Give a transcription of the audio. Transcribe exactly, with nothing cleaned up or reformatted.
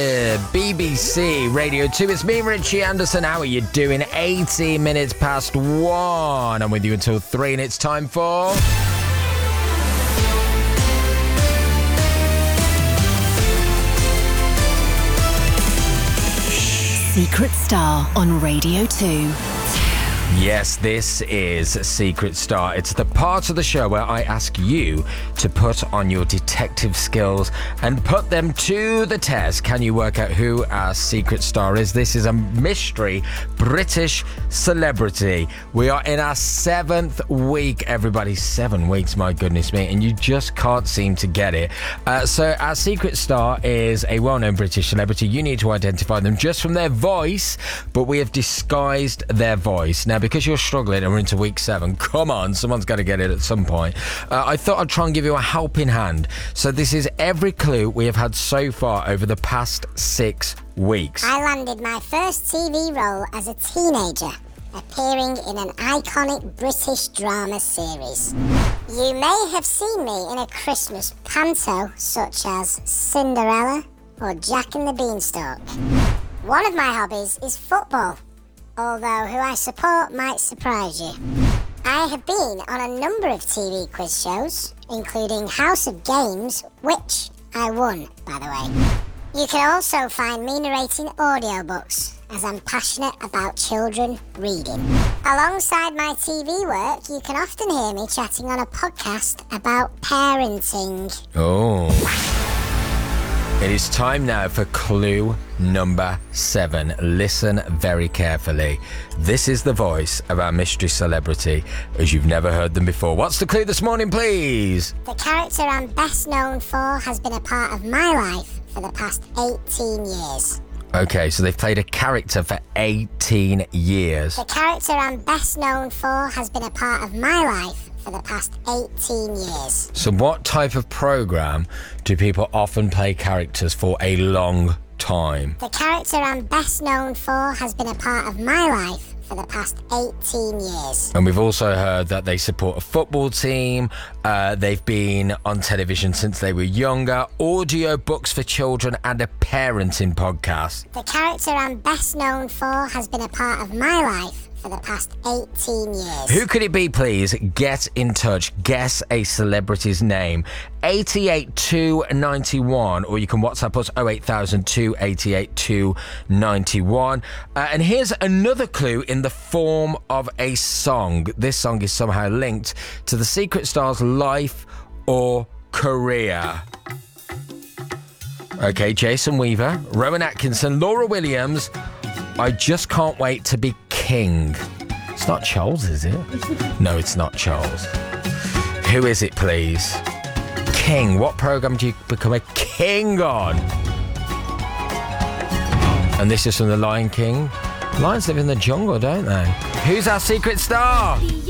B B C Radio two. It's me, Richie Anderson. How are you doing? eighteen minutes past one. I'm with you until three, and it's time for... Secret Star on Radio two. Yes, this is Secret Star. It's the part of the show where I ask you to put on your detective skills and put them to the test. Can you work out who our secret star is? This is a mystery British celebrity. We are in our seventh week, everybody. Seven weeks, my goodness me, and you just can't seem to get it. Uh, so our secret star is a well-known British celebrity. You need to identify them just from their voice, but we have disguised their voice. Now, because you're struggling and we're into week seven, come on, someone's got to get it at some point. Uh, I thought I'd try and give you a helping hand. So this is every clue we have had so far over the past six weeks. I landed my first T V role as a teenager, appearing in an iconic British drama series. You may have seen me in a Christmas panto such as Cinderella or Jack and the Beanstalk. One of my hobbies is football, although who I support might surprise you. I have been on a number of T V quiz shows, including House of Games, which I won, by the way. You can also find me narrating audiobooks, as I'm passionate about children reading. Alongside my T V work, you can often hear me chatting on a podcast about parenting. Oh. It is time now for clue number seven. Listen very carefully. This is the voice of our mystery celebrity, as you've never heard them before. What's the clue this morning, please? The character I'm best known for has been a part of my life for the past eighteen years. Okay, so they've played a character for eighteen years. The character I'm best known for has been a part of my life for the past eighteen years. So what type of program do people often play characters for a long time? The character I'm best known for has been a part of my life for the past eighteen years. And we've also heard that they support a football team. Uh, they've been on television since they were younger. Audio books for children and a parenting podcast. The character I'm best known for has been a part of my life for the past eighteen years. Who could it be, please? Get in touch. Guess a celebrity's name. eight eight two nine one, or you can WhatsApp us oh eight thousand two eight eight two nine one. Uh, and here's another clue in the form of a song. This song is somehow linked to the secret star's life or career. Okay, Jason Weaver, Rowan Atkinson, Laura Williams. I just can't wait to be king. It's not Charles, is it? No, it's not Charles. Who is it, please? King. What program do you become a king on? And this is from The Lion King. Lions live in the jungle, don't they? Who's our secret star?